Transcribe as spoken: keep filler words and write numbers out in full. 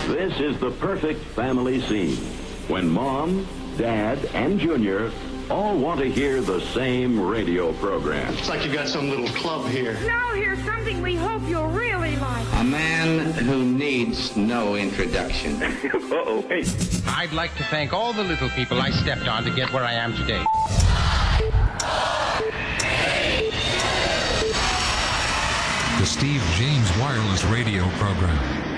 This is the perfect family scene when Mom, Dad, and Junior all want to hear the same radio program. It's like you got some little club here. Now here's something we hope you'll really like. A man who needs no introduction. Uh-oh, hey. I'd like to thank all the little people I stepped on to get where I am today. The Steve James Wireless Radio Program.